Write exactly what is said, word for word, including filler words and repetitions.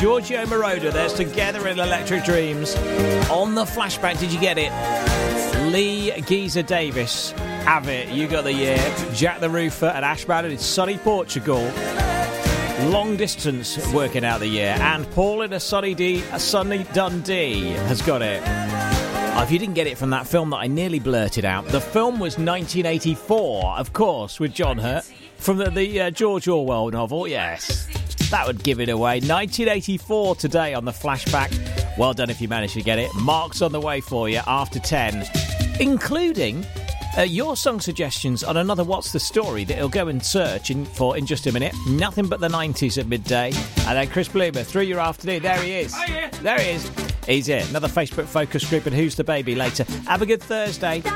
Giorgio Moroder. There's Together in Electric Dreams. On the flashback, did you get it? Lee Geezer Davis. Have it. You got the year. Jack the Roofer and Ash Barrett in sunny Portugal. Long distance working out the year. And Paul in a sunny, D, a sunny Dundee has got it. Oh, if you didn't get it from that film that I nearly blurted out, the film was nineteen eighty-four, of course, with John Hurt, from the, the uh, George Orwell novel, yes. That would give it away. nineteen eighty-four today on the flashback. Well done if you managed to get it. Mark's on the way for you after ten, including uh, your song suggestions on another What's the Story that he'll go and search in, for in just a minute. Nothing but the nineties at midday. And then Chris Bloomer through your afternoon. There he is. Oh, yeah. There he is. He's it. Another Facebook focus group and Who's the Baby later. Have a good Thursday.